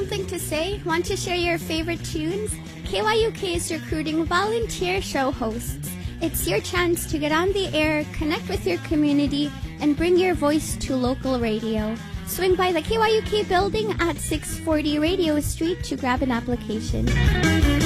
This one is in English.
something to say? Want to share your favorite tunes? KYUK is recruiting volunteer show hosts. It's your chance to get on the air, connect with your community, and bring your voice to local radio. Swing by the KYUK building at 640 Radio Street to grab an application.